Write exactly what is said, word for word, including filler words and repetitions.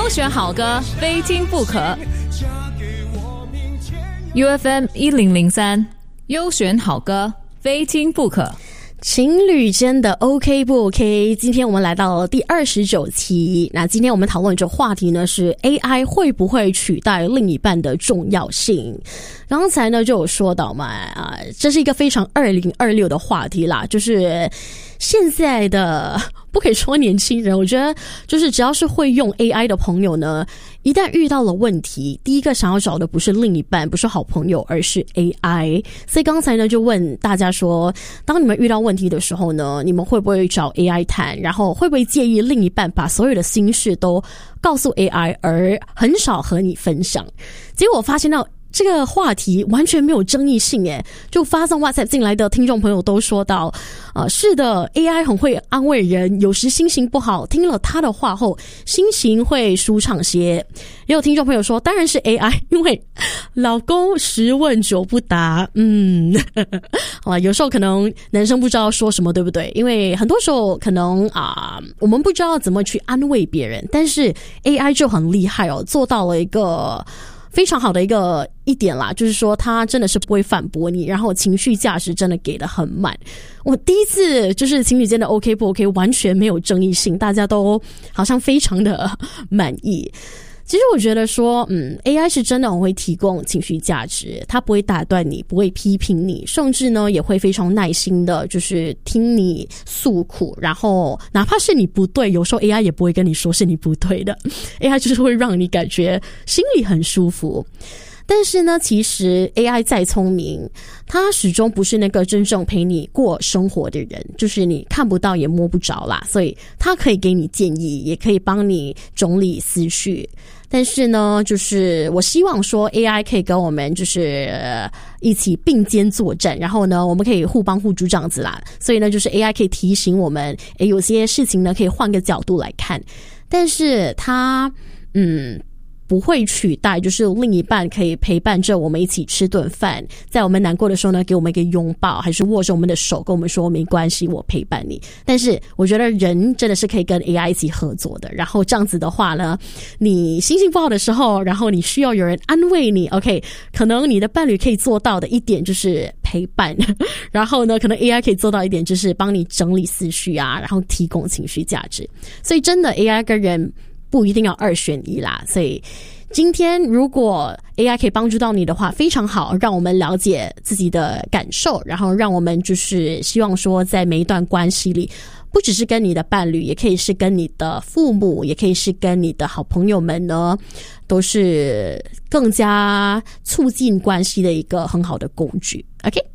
优选好歌，非听不可。U F M 一零零三，优选好歌，非听不可。 情侣间的 OK 不 OK？ 今天我们来到了第二十九期。那今天我们讨论这话题呢是 A I 会不会取代另一半的重要性。刚才呢就有说到嘛，啊，这是一个非常二零二六的话题啦，就是现在的不可以说年轻人，我觉得就是只要是会用 A I 的朋友呢，一旦遇到了问题，第一个想要找的不是另一半，不是好朋友，而是 A I。 所以刚才呢就问大家说，当你们遇到问题的时候呢，你们会不会找 A I 谈，然后会不会介意另一半把所有的心事都告诉 A I 而很少和你分享。结果我发现到这个话题完全没有争议性耶，就发送 WhatsApp 进来的听众朋友都说到，呃，是的 A I 很会安慰人，有时心情不好，听了他的话后心情会舒畅些。也有听众朋友说当然是 A I， 因为老公十问九不答。嗯啊，有时候可能男生不知道说什么，对不对？因为很多时候可能啊、呃，我们不知道怎么去安慰别人，但是 A I 就很厉害哦，做到了一个非常好的一个一点啦，就是说他真的是不会反驳你，然后情绪价值真的给得很满。我第一次就是情侣间的 OK 不 OK 完全没有争议性，大家都好像非常的满意。其实我觉得说嗯 A I 是真的很会提供情绪价值，它不会打断你，不会批评你，甚至呢也会非常耐心的就是听你诉苦，然后哪怕是你不对，有时候 A I 也不会跟你说是你不对的， A I 就是会让你感觉心里很舒服。但是呢其实 A I 再聪明，它始终不是那个真正陪你过生活的人，就是你看不到也摸不着啦，所以它可以给你建议，也可以帮你整理思绪。但是呢就是我希望说 A I 可以跟我们就是一起并肩作战，然后呢我们可以互帮互助这样子啦。所以呢就是 A I 可以提醒我们，诶，有些事情呢可以换个角度来看，但是它嗯不会取代就是另一半可以陪伴着我们一起吃顿饭，在我们难过的时候呢给我们一个拥抱，还是握着我们的手跟我们说没关系我陪伴你。但是我觉得人真的是可以跟 A I 一起合作的，然后这样子的话呢，你心情不好的时候，然后你需要有人安慰你 OK， 可能你的伴侣可以做到的一点就是陪伴然后呢可能 A I 可以做到一点就是帮你整理思绪啊，然后提供情绪价值。所以真的 A I 跟人不一定要二选一啦，所以今天如果 A I 可以帮助到你的话非常好，让我们了解自己的感受，然后让我们就是希望说在每一段关系里，不只是跟你的伴侣，也可以是跟你的父母，也可以是跟你的好朋友们呢，都是更加促进关系的一个很好的工具。 OK